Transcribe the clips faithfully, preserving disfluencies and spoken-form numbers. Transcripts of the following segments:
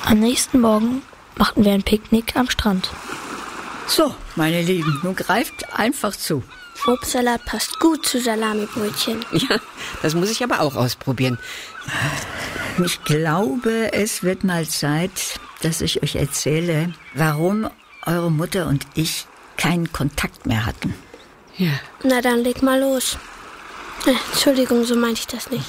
Am nächsten Morgen machten wir ein Picknick am Strand. So, meine Lieben, nun greift einfach zu. Obstsalat passt gut zu Salamibrötchen. Ja, das muss ich aber auch ausprobieren. Ich glaube, es wird mal Zeit, dass ich euch erzähle, warum eure Mutter und ich keinen Kontakt mehr hatten. Ja. Na dann leg mal los. Äh, Entschuldigung, so meinte ich das nicht.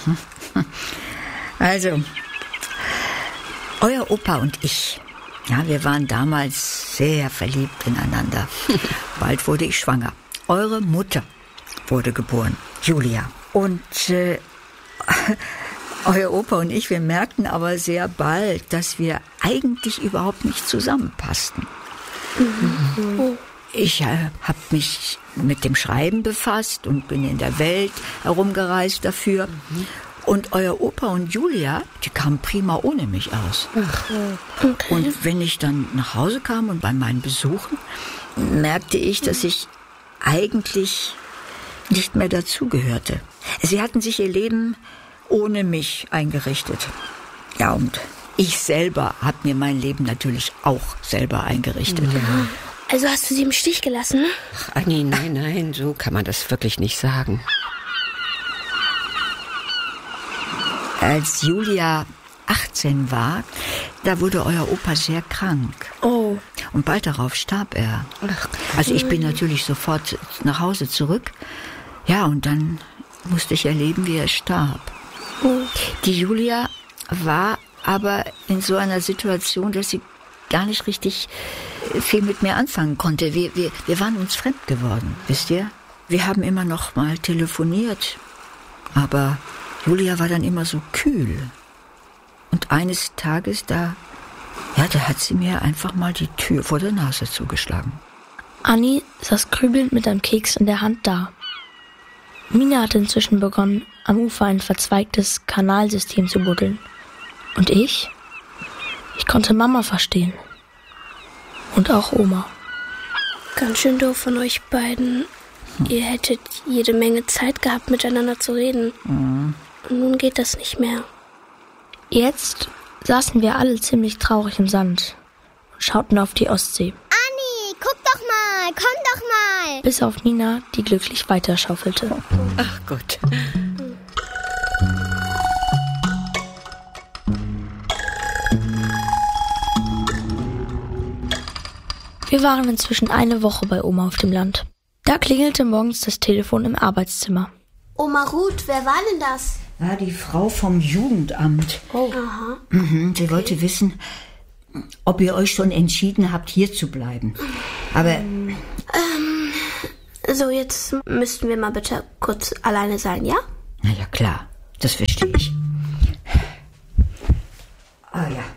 Also, euer Opa und ich, ja, wir waren damals sehr verliebt ineinander. Bald wurde ich schwanger. Eure Mutter wurde geboren, Julia. Und äh, euer Opa und ich, wir merkten aber sehr bald, dass wir eigentlich überhaupt nicht zusammenpassten. Mhm. Ich äh, habe mich mit dem Schreiben befasst und bin in der Welt herumgereist dafür. Mhm. Und euer Opa und Julia, die kamen prima ohne mich aus. Ach, okay. Und wenn ich dann nach Hause kam und bei meinen Besuchen, merkte ich, dass ich eigentlich nicht mehr dazugehörte. Sie hatten sich ihr Leben ohne mich eingerichtet. Ja, und ich selber habe mir mein Leben natürlich auch selber eingerichtet. Ja. Also hast du sie im Stich gelassen? Ach, Anni, nein, nein, so kann man das wirklich nicht sagen. Als Julia achtzehn war, da wurde euer Opa sehr krank. Oh. Und bald darauf starb er. Also ich bin natürlich sofort nach Hause zurück. Ja, und dann musste ich erleben, wie er starb. Oh. Die Julia war aber in so einer Situation, dass sie gar nicht richtig viel mit mir anfangen konnte. Wir, wir, wir waren uns fremd geworden, wisst ihr? Wir haben immer noch mal telefoniert, aber Julia war dann immer so kühl. Und eines Tages, da, ja, da hat sie mir einfach mal die Tür vor der Nase zugeschlagen. Anni saß grübelnd mit einem Keks in der Hand da. Mina hatte inzwischen begonnen, am Ufer ein verzweigtes Kanalsystem zu buddeln. Und ich? Ich konnte Mama verstehen. Und auch Oma. Ganz schön doof von euch beiden. Hm. Ihr hättet jede Menge Zeit gehabt, miteinander zu reden. Hm. Und nun geht das nicht mehr. Jetzt saßen wir alle ziemlich traurig im Sand und schauten auf die Ostsee. Anni, guck doch mal, komm doch mal. Bis auf Nina, die glücklich weiterschaufelte. Ach Gott. Wir waren inzwischen eine Woche bei Oma auf dem Land. Da klingelte morgens das Telefon im Arbeitszimmer. Oma Ruth, wer war denn das? War die Frau vom Jugendamt. Oh. Aha. Mhm, sie okay. wollte wissen, ob ihr euch schon entschieden habt, hier zu bleiben. Aber... Ähm, so, jetzt müssten wir mal bitte kurz alleine sein, ja? Na ja, klar. Das verstehe ich. Ah ja.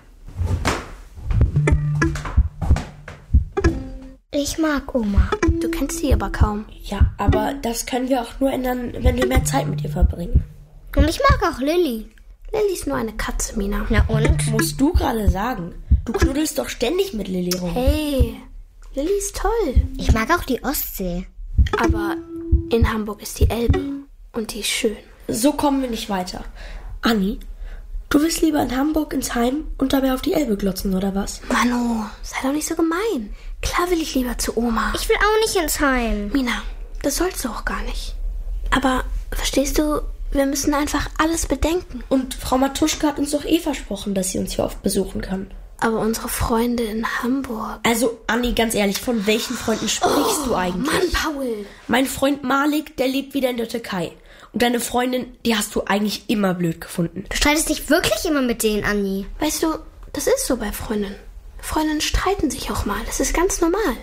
Ich mag Oma. Du kennst sie aber kaum. Ja, aber das können wir auch nur ändern, wenn wir mehr Zeit mit ihr verbringen. Und ich mag auch Lilly. Lilly ist nur eine Katze, Mina. Na und? Musst du gerade sagen. Du knuddelst doch ständig mit Lilly rum. Hey, Lilly ist toll. Ich mag auch die Ostsee. Aber in Hamburg ist die Elbe. Und die ist schön. So kommen wir nicht weiter. Anni, du willst lieber in Hamburg ins Heim und dabei auf die Elbe glotzen, oder was? Manu, sei doch nicht so gemein. Klar will ich lieber zu Oma. Ich will auch nicht ins Heim. Mina, das sollst du auch gar nicht. Aber, verstehst du, wir müssen einfach alles bedenken. Und Frau Matuschka hat uns doch eh versprochen, dass sie uns hier oft besuchen kann. Aber unsere Freunde in Hamburg... Also, Anni, ganz ehrlich, von welchen Freunden sprichst oh, du eigentlich? Mann, Paul! Mein Freund Malik, der lebt wieder in der Türkei. Und deine Freundin, die hast du eigentlich immer blöd gefunden. Du streitest dich wirklich immer mit denen, Anni. Weißt du, das ist so bei Freundinnen. Freundinnen streiten sich auch mal. Das ist ganz normal.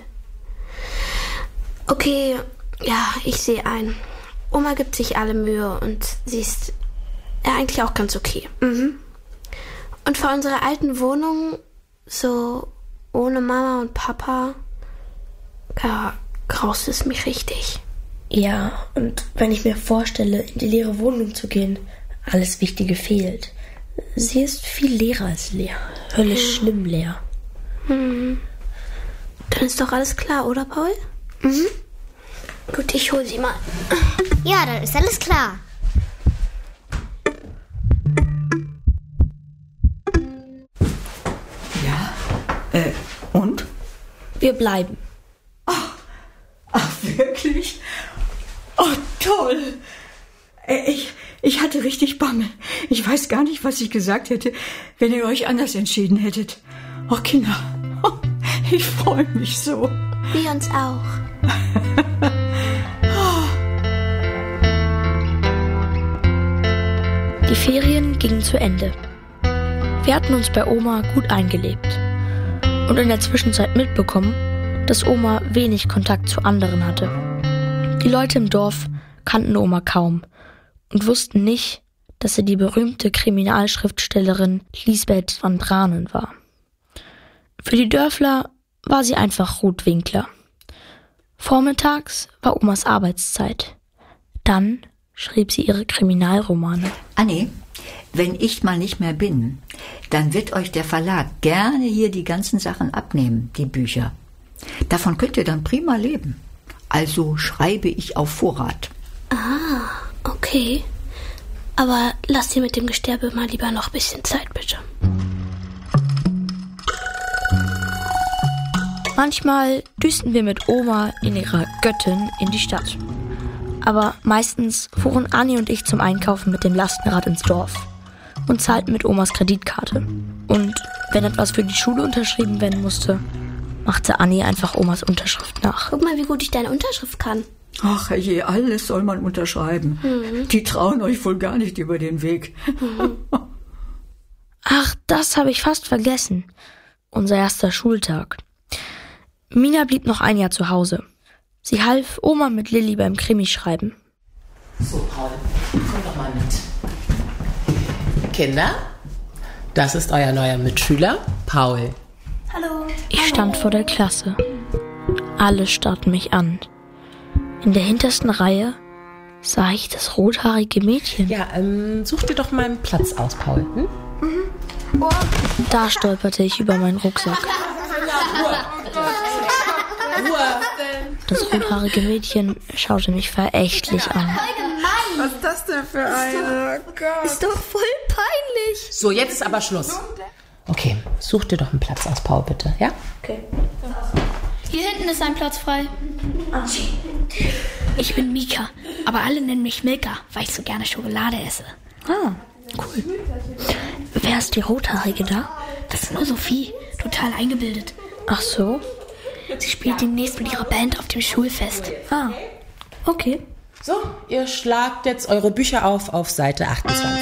Okay, ja, ich sehe ein. Oma gibt sich alle Mühe und sie ist ja eigentlich auch ganz okay. Mhm. Und für unsere alten Wohnung, so ohne Mama und Papa, da graust es mich richtig. Ja, und wenn ich mir vorstelle, in die leere Wohnung zu gehen, alles Wichtige fehlt. Sie ist viel leerer als leer. Höllisch hm. schlimm leer. Mhm. Dann ist doch alles klar, oder, Paul? Mhm. Gut, ich hol sie mal. Ja, dann ist alles klar. Äh, und? Wir bleiben. Ach, ach, wirklich? Oh, toll. Äh, Ich, ich hatte richtig Bammel. Ich weiß gar nicht, was ich gesagt hätte, wenn ihr euch anders entschieden hättet. Oh, Kinder, ich freue mich so. Wir uns auch. Die Ferien gingen zu Ende. Wir hatten uns bei Oma gut eingelebt und in der Zwischenzeit mitbekommen, dass Oma wenig Kontakt zu anderen hatte. Die Leute im Dorf kannten Oma kaum und wussten nicht, dass sie die berühmte Kriminalschriftstellerin Lisbeth van Branen war. Für die Dörfler war sie einfach Ruth Winkler. Vormittags war Omas Arbeitszeit. Dann schrieb sie ihre Kriminalromane. Anni, wenn ich mal nicht mehr bin, dann wird euch der Verlag gerne hier die ganzen Sachen abnehmen, die Bücher. Davon könnt ihr dann prima leben. Also schreibe ich auf Vorrat. Ah, okay. Aber lass dir mit dem Gesterbe mal lieber noch ein bisschen Zeit, bitte. Manchmal düsten wir mit Oma in ihrer Göttin in die Stadt. Aber meistens fuhren Anni und ich zum Einkaufen mit dem Lastenrad ins Dorf und zahlten mit Omas Kreditkarte. Und wenn etwas für die Schule unterschrieben werden musste, machte Anni einfach Omas Unterschrift nach. Guck mal, wie gut ich deine Unterschrift kann. Ach je, alles soll man unterschreiben. Mhm. Die trauen euch wohl gar nicht über den Weg. Mhm. Ach, das habe ich fast vergessen. Unser erster Schultag. Mina blieb noch ein Jahr zu Hause. Sie half Oma mit Lilli beim Krimischreiben. So, Paul, komm doch mal mit. Kinder, das ist euer neuer Mitschüler, Paul. Hallo. Ich stand vor der Klasse. Alle starrten mich an. In der hintersten Reihe sah ich das rothaarige Mädchen. Ja, ähm, such dir doch mal einen Platz aus, Paul. Hm? Mhm. Oh. Da stolperte ich über meinen Rucksack. Das rothaarige Mädchen schaute mich verächtlich an. Was ist das denn für eine? Oh Gott. Ist doch voll peinlich. So, jetzt ist aber Schluss. Okay, such dir doch einen Platz aus, Paul, bitte, ja? Okay. Hier hinten ist ein Platz frei. Ich bin Mika, aber alle nennen mich Milka, weil ich so gerne Schokolade esse. Ah, cool. Wer ist die Rothaarige da? Das ist nur Sophie, total eingebildet. Ach so? Sie spielt demnächst mit ihrer Band auf dem Schulfest. Ah, okay. So, ihr schlagt jetzt eure Bücher auf auf Seite achtundzwanzig.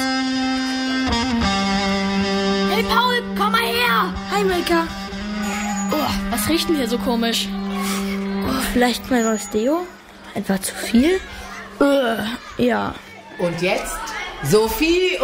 Hey Paul, komm mal her! Hi Milka. Oh, was riecht denn hier so komisch? Oh, vielleicht mein neues Deo? Etwa zu viel? Uh, ja. Und jetzt Sophie